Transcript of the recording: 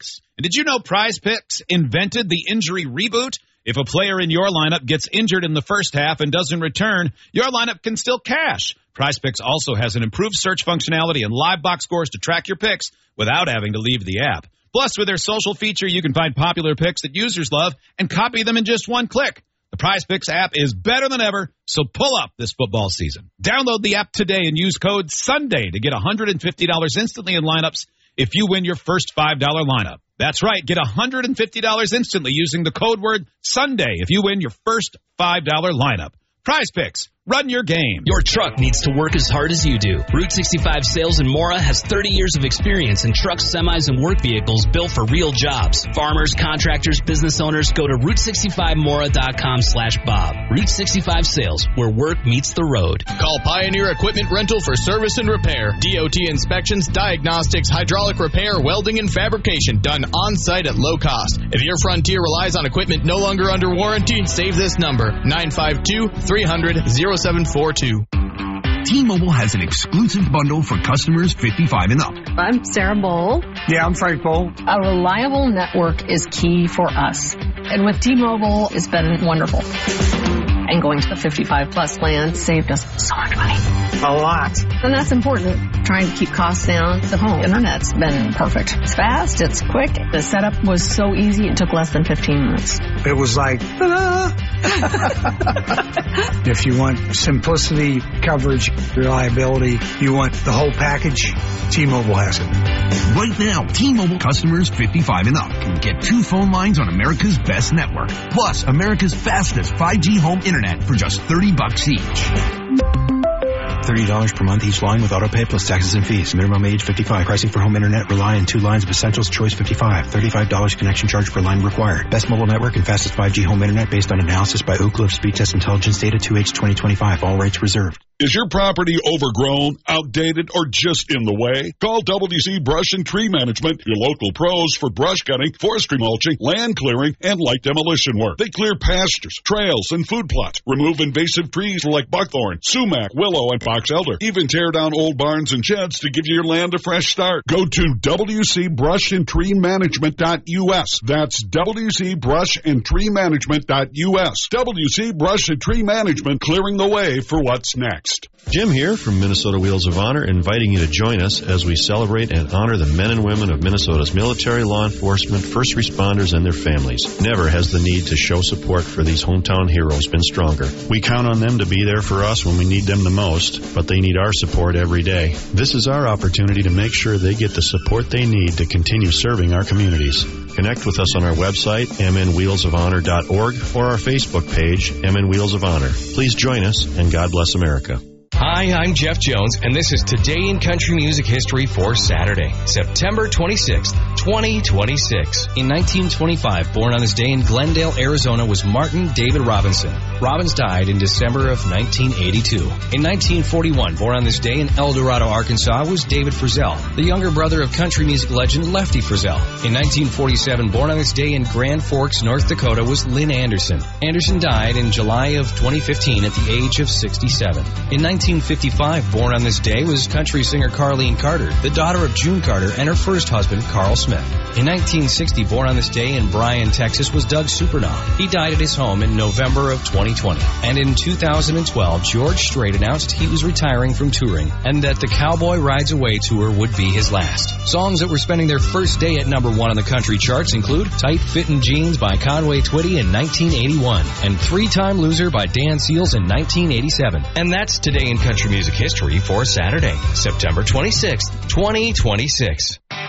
Picks. And did you know Prize Picks invented the injury reboot? If a player in your lineup gets injured in the first half and doesn't return, your lineup can still cash. Prize Picks also has an improved search functionality and live box scores to track your picks without having to leave the app. Plus, with their social feature, you can find popular picks that users love and copy them in just one click. The Prize Picks app is better than ever, so pull up this football season. Download the app today and use code SUNDAY to get $150 instantly in lineups if you win your first $5 lineup. That's right, get $150 instantly using the code word SUNDAY if you win your first $5 lineup. Prize Picks. Run your game. Your truck needs to work as hard as you do. Route 65 Sales in Mora has 30 years of experience in trucks, semis, and work vehicles built for real jobs. Farmers, contractors, business owners, go to Route65Mora.com/Bob. Route 65 Sales, where work meets the road. Call Pioneer Equipment Rental for service and repair. DOT inspections, diagnostics, hydraulic repair, welding, and fabrication done on-site at low cost. If your Frontier relies on equipment no longer under warranty, save this number, 952-300-0742. T-Mobile has an exclusive bundle for customers 55 and up. I'm Sarah Bowl. Yeah, I'm Frank Bowl. A reliable network is key for us. And with T-Mobile, it's been wonderful. And going to the 55-plus plan saved us so much money. A lot. And that's important. Trying to keep costs down. The home internet's been perfect. It's fast. It's quick. The setup was so easy. It took less than 15 minutes. It was like, if you want simplicity, coverage, reliability, you want the whole package, T-Mobile has it. Right now, T-Mobile customers 55 and up can get 2 phone lines on America's best network, plus America's fastest 5G home internet for just $30 each. $30 per month each line with autopay plus taxes and fees. Minimum age 55. Pricing for home internet rely on 2 lines of Essentials Choice 55. $35 connection charge per line required. Best mobile network and fastest 5G home internet based on analysis by Ookla of Speed Test Intelligence data 2H 2025. All rates reserved. Is your property overgrown, outdated, or just in the way? Call WC Brush and Tree Management, your local pros for brush cutting, forestry mulching, land clearing, and light demolition work. They clear pastures, trails, and food plots, remove invasive trees like buckthorn, sumac, willow, and box elder, even tear down old barns and sheds to give your land a fresh start. Go to WCBrushAndTreeManagement.us. That's WCBrushAndTreeManagement.us. WC Brush and Tree Management, clearing the way for what's next. Jim here from Minnesota Wheels of Honor, inviting you to join us as we celebrate and honor the men and women of Minnesota's military, law enforcement, first responders, and their families. Never has the need to show support for these hometown heroes been stronger. We count on them to be there for us when we need them the most, but they need our support every day. This is our opportunity to make sure they get the support they need to continue serving our communities. Connect with us on our website, mnwheelsofhonor.org, or our Facebook page, MN Wheels of Honor. Please join us, and God bless America. Hi, I'm Jeff Jones, and this is Today in Country Music History for Saturday, September 26th, 2026. In 1925, born on this day in Glendale, Arizona, was Martin David Robinson. Robbins died in December of 1982. In 1941, born on this day in El Dorado, Arkansas, was David Frizzell, the younger brother of country music legend Lefty Frizzell. In 1947, born on this day in Grand Forks, North Dakota, was Lynn Anderson. Anderson died in July of 2015 at the age of 67. In 1955, born on this day, was country singer Carlene Carter, the daughter of June Carter and her first husband, Carl Smith. In 1960, born on this day in Bryan, Texas, was Doug Supernaw. He died at his home in November of 2020. And in 2012, George Strait announced he was retiring from touring and that the Cowboy Rides Away tour would be his last. Songs that were spending their first day at number 1 on the country charts include Tight Fittin' Jeans by Conway Twitty in 1981 and 3-Time Loser by Dan Seals in 1987. And that's Today in Country Music History for Saturday, September 26th, 2026.